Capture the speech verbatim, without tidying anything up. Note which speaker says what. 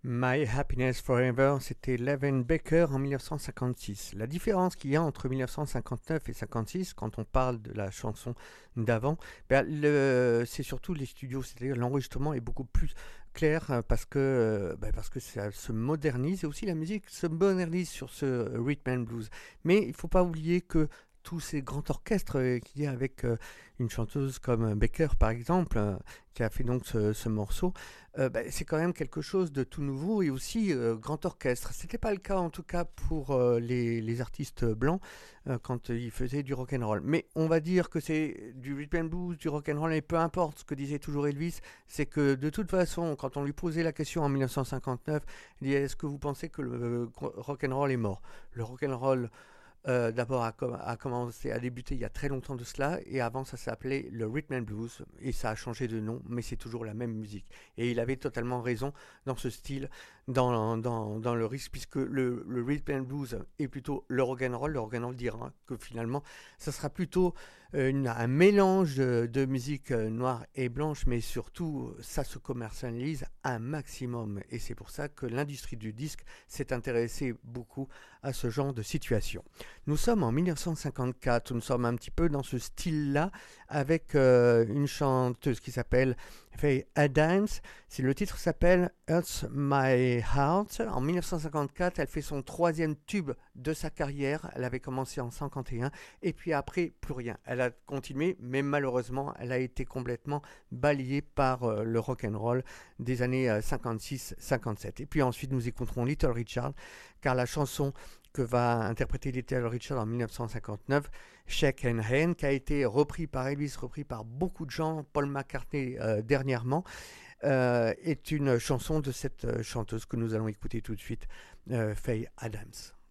Speaker 1: My Happiness Forever, c'était Leven Baker en mille neuf cent cinquante-six. La différence qu'il y a entre mille neuf cent cinquante-neuf et cinquante-six, quand on parle de la chanson d'avant, ben, le- c'est surtout les studios, c'est-à-dire l'enregistrement est beaucoup plus clair euh, parce que, euh, ben, parce que ça se modernise et aussi la musique se modernise sur ce rhythm and blues. Mais il ne faut pas oublier que tous ces grands orchestres euh, qu'il y a avec euh, une chanteuse comme Baker par exemple, euh, qui a fait donc ce, ce morceau, euh, ben, c'est quand même quelque chose de tout nouveau et aussi euh, grand orchestre. C'était pas le cas en tout cas pour euh, les, les artistes blancs euh, quand ils faisaient du rock and roll. Mais on va dire que c'est du rhythm and blues, du rock and roll, et peu importe ce que disait toujours Elvis, c'est que de toute façon, quand on lui posait la question en mille neuf cent cinquante-neuf, il disait est-ce que vous pensez que le euh, rock and roll est mort? Le rock and roll euh, d'abord a, com- a commencé à débuter il y a très longtemps de cela et avant ça s'appelait le rhythm and blues et ça a changé de nom mais c'est toujours la même musique et il avait totalement raison dans ce style, dans, dans, dans le risque puisque le, le rhythm and blues est plutôt le rock and roll. Le rock and roll dira que finalement ça sera plutôt euh, une- un mélange de, de musique euh, noire et blanche, mais surtout ça se commercialise un maximum et c'est pour ça que l'industrie du disque s'est intéressée beaucoup à ce genre de situation. Nous sommes en mille neuf cent cinquante-quatre, nous sommes un petit peu dans ce style-là avec euh, une chanteuse qui s'appelle Faye Adams. Si le titre s'appelle Hurts My Heart. En mille neuf cent cinquante-quatre, elle fait son troisième tube de sa carrière. Elle avait commencé en cinquante et un et puis après, plus rien. Elle a continué, mais malheureusement, elle a été complètement balayée par euh, le rock and roll des années euh, cinquante-six cinquante-sept. Et puis ensuite, nous écouterons Little Richard, car la chanson que va interpréter Little Richard en mille neuf cent cinquante-neuf, Shake and Hand, qui a été repris par Elvis, repris par beaucoup de gens, Paul McCartney euh, dernièrement, euh, est une chanson de cette euh, chanteuse que nous allons écouter tout de suite, euh, Faye Adams.